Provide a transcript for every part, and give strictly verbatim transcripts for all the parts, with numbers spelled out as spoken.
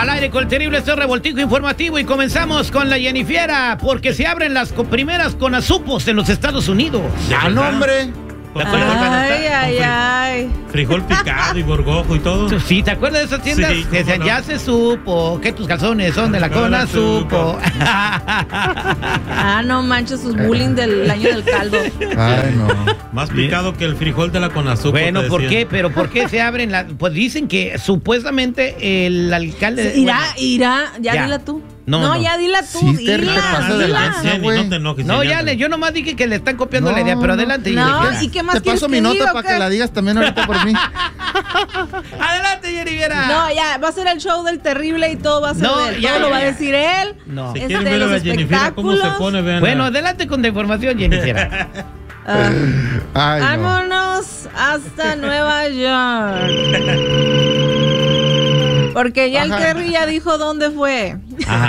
Al aire con el terrible este revoltijo informativo y comenzamos con la Jennifiera, porque se abren las co- primeras conazupos en los Estados Unidos. ¡Ah, no, hombre! ¿Te acuerdas Ay, cuando está ay, con fri- ay. frijol picado y gorgojo y todo? Sí, ¿te acuerdas de esas tiendas? Sí, Que decían, cómo no. ya se supo que tus calzones son de la Ahora Conasupo. Ah, no manches, sus bullying del año del caldo. Ay, no. Más picado que el frijol de la Conasupo. Bueno, te ¿por decían. qué? ¿Pero por qué se abren las...? Pues dicen que supuestamente el alcalde... Irá, bueno, irá, ya, ya. dila tú. No, No, no. ya dila tú, Sí, te dila, repasas de dila. lanza, Jenny, güey. no te enojes. No, Jenny, ya, anda. le- yo nomás dije que le están copiando No, la idea, pero adelante. No, Jennifiera. ¿y qué más Te quieres paso que mi diga, nota o para qué? que la digas también ahorita por mí. Adelante, Jennifiera. No, ya, va a ser el show del terrible y todo va a ser No, de él. ya, Todo lo ya, va a ya. decir él. No. Si Este, quieren ver a los la Jennifer cómo se espectáculos. pone, vean. Bueno, a- adelante con la información, Jennifiera. Ah, Ay, no. vámonos hasta Nueva York. Porque ya el Ajá. Terry ya dijo dónde fue. Ajá.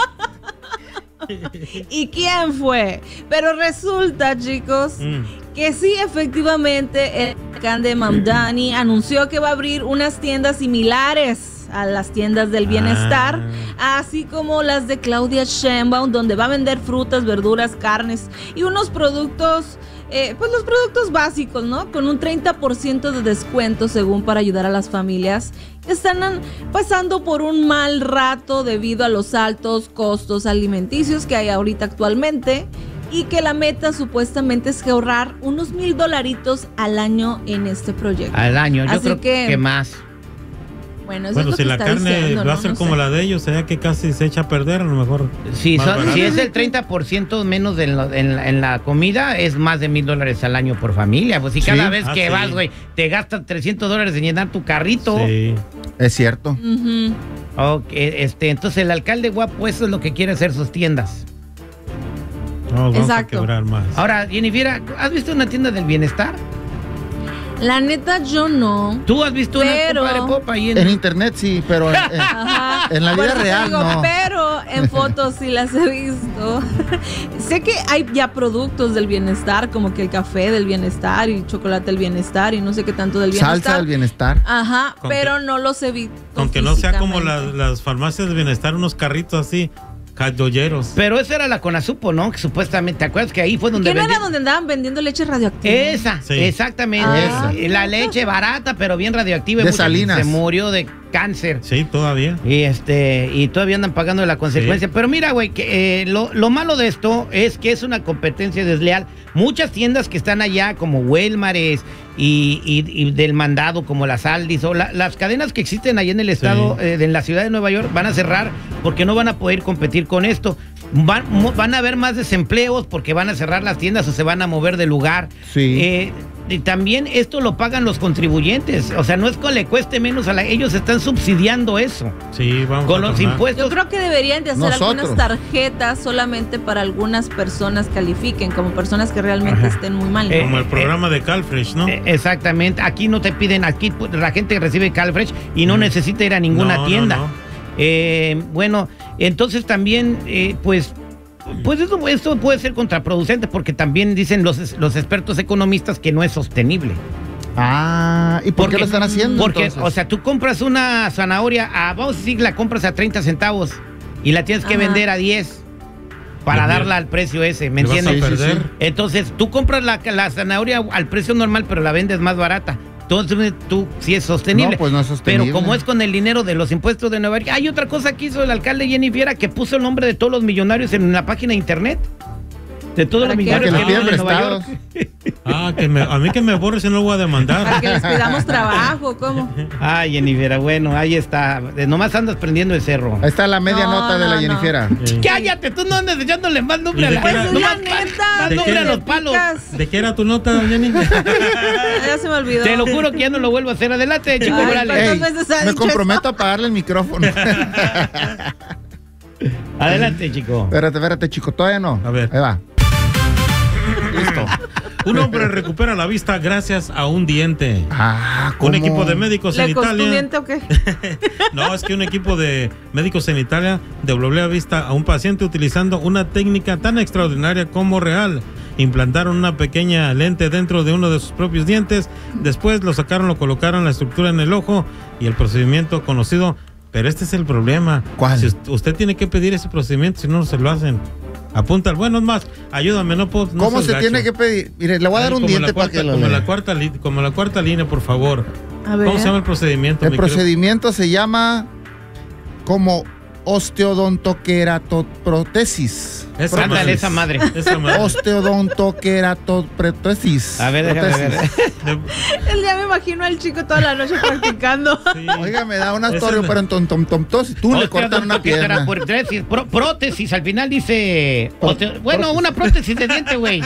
¿Y quién fue? Pero resulta, chicos, Mm. que sí, efectivamente, el alcalde Mamdani anunció que va a abrir unas tiendas similares a las tiendas del bienestar, así como las de Claudia Sheinbaum, donde va a vender frutas, verduras, carnes y unos productos, eh, pues los productos básicos, ¿no? Con un treinta por ciento de descuento, según para ayudar a las familias que están an- pasando por un mal rato debido a los altos costos alimenticios que hay ahorita actualmente. Y que la meta supuestamente es que ahorrar unos mil dolaritos al año en este proyecto. Al año, yo Así creo que, que- más. Bueno, eso Bueno, es lo si que la está carne diciendo, va a ¿no? ser No como sé. la de ellos, sea que casi se echa a perder, a lo mejor. Si, más son- barato. si es el treinta por ciento menos de lo- en, la, en la comida, es más de mil dólares al año por familia. Pues si Sí. cada vez Ah, que sí. vas, güey, te gastas trescientos dólares en llenar tu carrito. Sí. Es cierto. Ujú. Ok, este, entonces el alcalde guapo, eso es lo que quiere hacer sus tiendas. No, vamos Exacto. a quebrar más. Ahora, Jennifer, ¿has visto una tienda del bienestar? La neta, yo no. ¿Tú has visto Pero- una, compadre Pop, ahí en... En internet sí, pero en, en- Ajá. en la Por vida eso te real digo, no. Pero en fotos sí las he visto. Sé que hay ya productos del bienestar, como que el café del bienestar y chocolate del bienestar y no sé qué tanto del bienestar. Salsa del bienestar. Ajá, Con pero que- no los he visto. Aunque no sea como físicamente. las, las farmacias de bienestar, unos carritos así, cadolleros. Pero esa era la Conasupo, ¿no? Que supuestamente, ¿te acuerdas que ahí fue donde ¿Qué no era vendían- donde andaban vendiendo leche radioactiva? Esa, Sí. exactamente. Ah. Esa. La leche barata, pero bien radioactiva. y De mucha gente Salinas. se murió de cáncer. Sí, todavía. Y este, y todavía andan pagando la consecuencia. Sí. Pero mira, güey, que eh, lo, lo malo de esto es que es una competencia desleal. Muchas tiendas que están allá, como Walmart y, y, y del mandado, como las Aldis, o la- las cadenas que existen allá en el estado, Sí. eh, de en la ciudad de Nueva York, van a cerrar porque no van a poder competir con esto. Van, mo- van a haber más desempleos porque van a cerrar las tiendas o se van a mover de lugar. Sí. Eh, y también esto lo pagan los contribuyentes. O sea, no es que le cueste menos a la... Ellos están subsidiando eso. Sí, vamos Con a los tornar. impuestos. Yo creo que deberían de hacer Nosotros. algunas tarjetas solamente para algunas personas califiquen, como personas que realmente Ajá. estén muy mal. Eh, Como el programa de Calfresh, ¿no? Eh, exactamente. Aquí no te piden, aquí pues, la gente recibe Calfresh y no Mm. necesita ir a ninguna No, no, tienda. no. Eh, bueno, entonces también, eh, pues, pues eso, esto puede ser contraproducente porque también dicen los, los expertos economistas que no es sostenible. Ah, ¿y por Porque- qué lo están haciendo? Porque, entonces? o sea, tú compras una zanahoria, a, vamos a decir, la compras a treinta centavos y la tienes que Ajá. vender a diez para Vender. darla al precio ese, ¿me Te vas a entiendes? Sí, sí, perder. sí. Entonces, tú compras la, la zanahoria al precio normal, pero la vendes más barata. Entonces, tú sí es sostenible. No, pues no es sostenible. Pero como es con el dinero de los impuestos de Nueva York. Hay otra cosa que hizo el alcalde Jennifer, que puso el nombre de todos los millonarios en la página de internet. De todos ¿Para los qué? Para que millonarios le que pidan viven en Nueva prestados. York. Ah, que me, a mí que me borre si no lo voy a Para demandar. que les pidamos trabajo, ¿cómo? Ay, Jennifer, bueno, ahí está. Eh, Nomás andas prendiendo el cerro. Ahí está la media No, nota de no, la no. Jennifera. Sí. Cállate, tú no andes echándole más nombre ¿Y a de la... qué Pues era? es nomás la más- neta. más ¿De nombre qué? a los palos. Picas. ¿De qué era tu nota, Jenny? Ya se me olvidó. Te lo juro que ya no lo vuelvo a hacer. Adelante, chico Ay, Morales. ¿cuántas Ey, veces ha me dicho comprometo a pagarle el micrófono. Adelante, chico. Espérate, espérate, chico, todavía no. A ver. Ahí va. Listo. Un hombre recupera la vista gracias a un diente. Ah, Un equipo de médicos en ¿Le costó un Italia. diente o qué? No, es que un equipo de médicos en Italia devolvió la vista a un paciente utilizando una técnica tan extraordinaria como real. Implantaron una pequeña lente dentro de uno de sus propios dientes. Después lo sacaron, lo colocaron la estructura en el ojo y el procedimiento conocido Pero este es el problema. ¿Cuál? Si usted, usted tiene que pedir ese procedimiento, si no, no se lo hacen. Apunta, bueno, es más, ayúdame, no puedo. No ¿Cómo seas se gacho. tiene que pedir? Mire, le voy a dar un Como diente la para cuarta- que lo como lea. la cuarta li- Como la cuarta línea, por favor. A ver. ¿Cómo se llama el procedimiento? El mi querido? procedimiento se llama como osteodontoqueratoprotesis. Esa Ándale, madre. esa madre. Esa madre. Osteodontoqueratoprotesis. A ver, déjame ver. De- Él ya me imagino al chico toda la noche practicando. sí. Oiga, me da una Esa historia, es- pero en tom, tom, tom, tos, tú le cortan una pierna. Prótesis, pró- prótesis, al final dice. osteo- bueno, una prótesis de diente, güey.